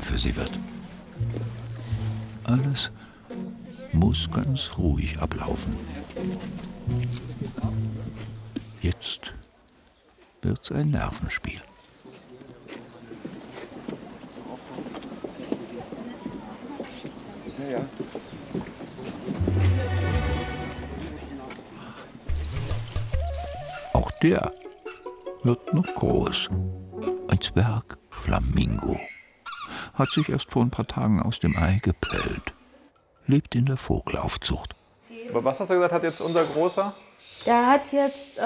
für sie wird. Alles muss ganz ruhig ablaufen. Jetzt wird's ein Nervenspiel. Ja. Auch der wird noch groß. Ein Zwergflamingo. Hat sich erst vor ein paar Tagen aus dem Ei gepellt. Lebt in der Vogelaufzucht. Aber was hast du gesagt, hat jetzt unser Großer? Der hat jetzt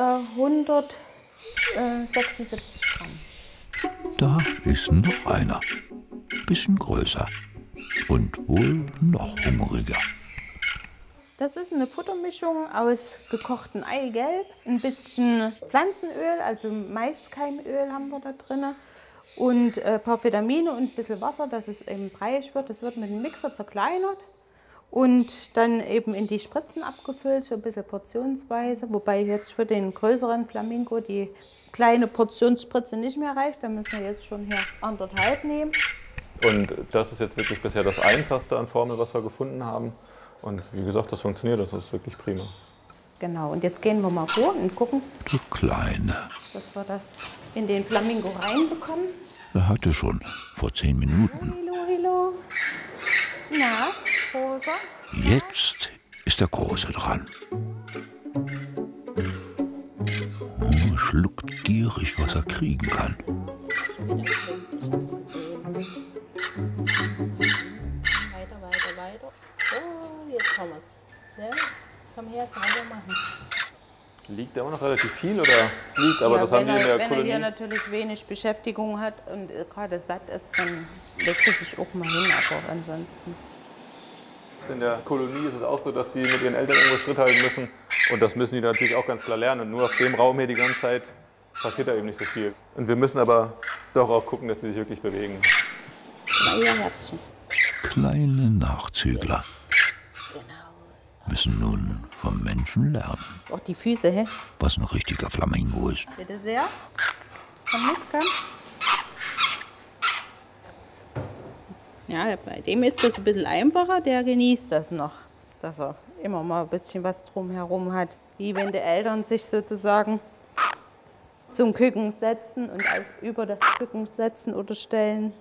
176 Gramm. Da ist noch einer. Bisschen größer. Und wohl noch hungriger. Das ist eine Futtermischung aus gekochtem Eigelb, ein bisschen Pflanzenöl, also Maiskeimöl haben wir da drin. Und ein paar Vitamine und ein bisschen Wasser, dass es eben breiig wird. Das wird mit dem Mixer zerkleinert und dann eben in die Spritzen abgefüllt, so ein bisschen portionsweise. Wobei jetzt für den größeren Flamingo die kleine Portionsspritze nicht mehr reicht. Da müssen wir jetzt schon hier 1,5 nehmen. Und das ist jetzt wirklich bisher das Einfachste an Formel, was wir gefunden haben. Und wie gesagt, das funktioniert, das ist wirklich prima. Genau, und jetzt gehen wir mal vor und gucken, Du Kleine. dass wir das in den Flamingo reinbekommen. Er hatte schon vor 10 Minuten. Hallo, hallo. Na, Rosa? Jetzt ist der Große dran. Schluckt gierig, was er kriegen kann. Weiter, weiter, weiter. Oh, jetzt haben wir es. Ja? Komm her, sauber machen. Liegt da immer noch relativ viel oder liegt, aber Ja, das haben die in der wenn er Kolonie? hier natürlich wenig Beschäftigung hat und gerade satt ist, dann legt er sich auch mal hin, aber ansonsten. In der Kolonie ist es auch so, dass sie mit ihren Eltern irgendwo Schritt halten müssen. Und das müssen die natürlich auch ganz klar lernen. Und nur auf dem Raum hier die ganze Zeit passiert da eben nicht so viel. Und wir müssen aber doch auch gucken, dass sie sich wirklich bewegen. Na, ihr Herzchen. Kleine Nachzügler Genau. müssen nun vom Menschen lernen, Auch die Füße, hä? was ein richtiger Flamingo ist. Bitte sehr. Komm mit, komm. Ja, bei dem ist das ein bisschen einfacher. Der genießt das noch, dass er immer mal ein bisschen was drumherum hat. Wie wenn die Eltern sich sozusagen zum Küken setzen und über das Küken setzen oder stellen.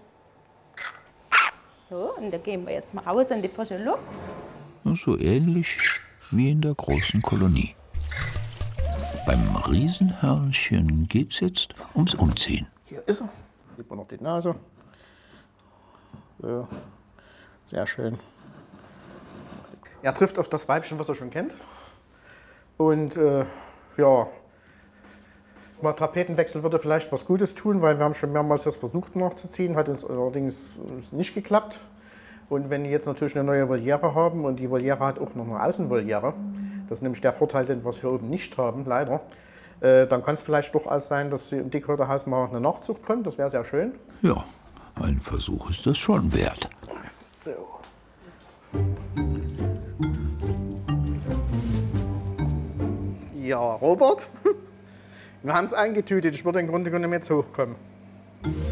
So, und da gehen wir jetzt mal raus in die frische Luft. So ähnlich wie in der großen Kolonie. Beim Riesenhörnchen geht's jetzt ums Umziehen. Hier ist er. Sieht man noch die Nase. So. Sehr schön. Er trifft auf das Weibchen, was er schon kennt. Und ja, mal Tapetenwechsel würde vielleicht was Gutes tun, weil wir haben schon mehrmals das versucht nachzuziehen, hat uns allerdings nicht geklappt. Und wenn die jetzt natürlich eine neue Voliere haben und die Voliere hat auch noch eine Außenvoliere, das ist nämlich der Vorteil, den wir hier oben nicht haben, leider, dann kann es vielleicht durchaus sein, dass im Dickhörterhaus mal eine Nachzucht kommt, das wäre sehr schön. Ja, ein Versuch ist das schon wert. So. Ja, Robert, wir haben es eingetütet, ich würde im Grunde genommen jetzt hochkommen.